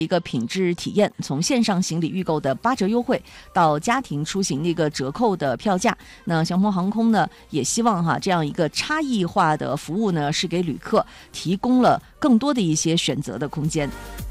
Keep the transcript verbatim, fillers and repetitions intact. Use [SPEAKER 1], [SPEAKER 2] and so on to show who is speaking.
[SPEAKER 1] 一个品质体验，从线上行李预购的八折优惠到家庭出行的一个折扣的票价，那祥鹏航空呢也希望哈这样一个差异化的服务呢，是给旅客提供了更多的一些选择的空间。